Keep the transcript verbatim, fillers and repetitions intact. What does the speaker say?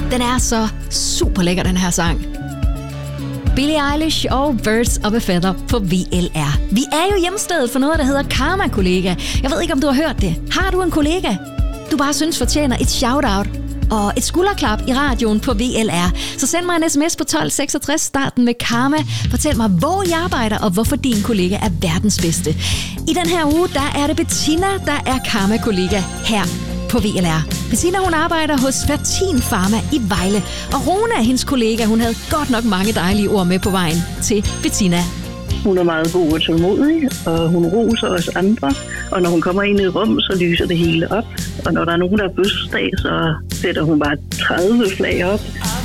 Den er så super lækker, den her sang. Billie Eilish og Birds of a Feather på V L R. Vi er jo hjemstedet for noget, der hedder Karma Kollega. Jeg ved ikke, om du har hørt det. Har du en kollega, du bare synes fortjener et shout-out og et skulderklap i radioen på V L R, så send mig en sms på tolv seksogtres, starten med Karma. Fortæl mig, hvor jeg arbejder, og hvorfor din kollega er verdens bedste. I den her uge, der er det Bettina, der er Karma-kollega her på V L R. Bettina, hun arbejder hos Fertin Pharma i Vejle, og Rune er hendes kollega. Hun havde godt nok mange dejlige ord med på vejen til Bettina. Hun er meget god og tålmodig, og hun roser os andre. Og når hun kommer ind i et rum, så lyser det hele op. Og når der er nogen, der har fødselsdag, så sætter hun bare tredive flag op.